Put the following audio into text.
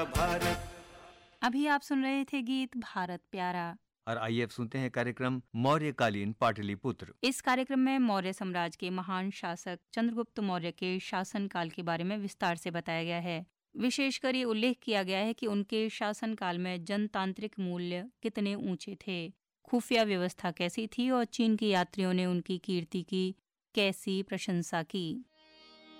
भारत। अभी आप सुन रहे थे गीत भारत प्यारा। और आइए अब सुनते हैं कार्यक्रम मौर्यकालीन पाटलिपुत्र। इस कार्यक्रम में मौर्य साम्राज्य के महान शासक चंद्रगुप्त मौर्य के शासनकाल के बारे में विस्तार से बताया गया है। विशेषकर ये उल्लेख किया गया है कि उनके शासनकाल में जनतांत्रिक मूल्य कितने ऊंचे थे, खुफिया व्यवस्था कैसी थी और चीन के यात्रियों ने उनकी कीर्ति की कैसी प्रशंसा की।